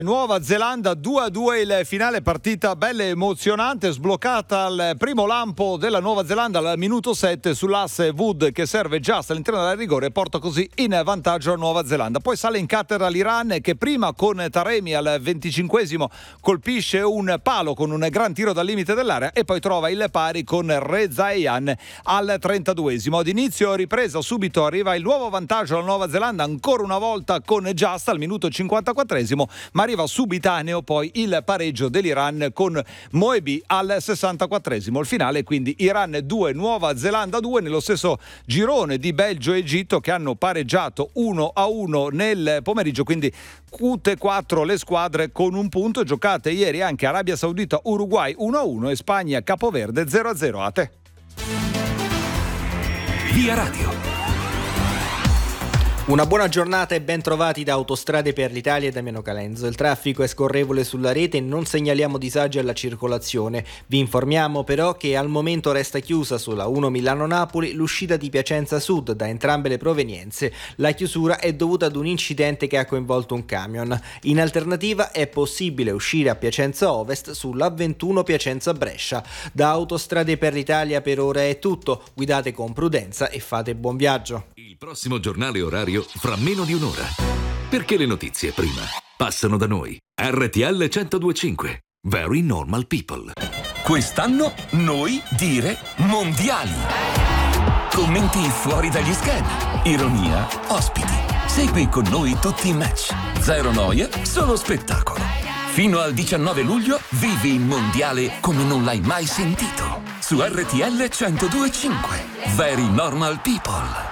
Nuova Zelanda 2-2 il finale, partita bella e emozionante, sbloccata al primo lampo della Nuova Zelanda al minuto 7 sull'asse Wood che serve Just all'interno della rigore e porta così in vantaggio la Nuova Zelanda. Poi sale in cattedra l'Iran che prima con Taremi al 25esimo colpisce un palo con un gran tiro dal limite dell'area e poi trova il pari con Rezaian al 32esimo. Ad inizio ripresa subito arriva il nuovo vantaggio alla Nuova Zelanda ancora una volta con Just al minuto 54esimo, ma arriva subitaneo poi il pareggio dell'Iran con Moebi al 64esimo. Il finale quindi Iran 2, Nuova Zelanda 2 nello stesso girone di Belgio e Egitto che hanno pareggiato 1-1 nel pomeriggio, quindi tutte 4 le squadre con un punto. Giocate ieri anche Arabia Saudita Uruguay 1-1 e Spagna Capoverde 0-0. A te. Via Radio. Una buona giornata e ben trovati da Autostrade per l'Italia e Damiano Calenzo. Il traffico è scorrevole sulla rete e non segnaliamo disagi alla circolazione. Vi informiamo però che al momento resta chiusa sulla 1 Milano-Napoli l'uscita di Piacenza Sud da entrambe le provenienze. La chiusura è dovuta ad un incidente che ha coinvolto un camion. In alternativa è possibile uscire a Piacenza Ovest sulla 21 Piacenza-Brescia. Da Autostrade per l'Italia per ora è tutto. Guidate con prudenza e fate buon viaggio. Il prossimo giornale orario fra meno di un'ora. Perché le notizie prima passano da noi. RTL 102.5. Very Normal People. Quest'anno noi dire mondiali. Commenti fuori dagli schemi. Ironia, ospiti. Segui con noi tutti i match. Zero noia, solo spettacolo. Fino al 19 luglio vivi il mondiale come non l'hai mai sentito. Su RTL 102.5. Very Normal People.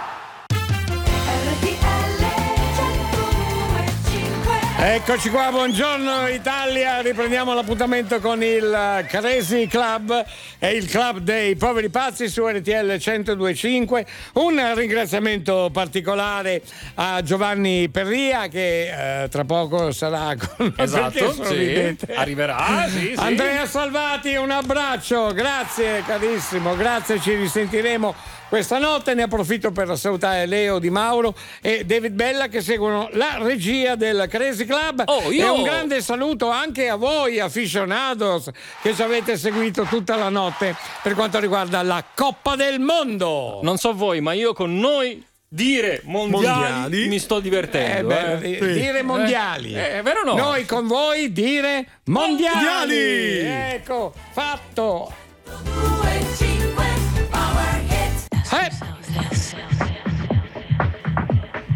Eccoci qua, buongiorno Italia, riprendiamo l'appuntamento con il Crazy Club, è il club dei poveri pazzi su RTL 102.5. Un ringraziamento particolare a Giovanni Perria che tra poco sarà con noi. Esatto, sì, arriverà, sì. Andrea Salvati, un abbraccio, grazie carissimo, grazie, ci risentiremo questa notte. Ne approfitto per salutare Leo Di Mauro e David Bella che seguono la regia del Crazy Club. E un grande saluto anche a voi aficionados che ci avete seguito tutta la notte per quanto riguarda la Coppa del Mondo. Non so voi, ma io con noi dire mondiali. Mi sto divertendo. Dire mondiali. Vero o no? Noi con voi dire mondiali. Ecco, fatto.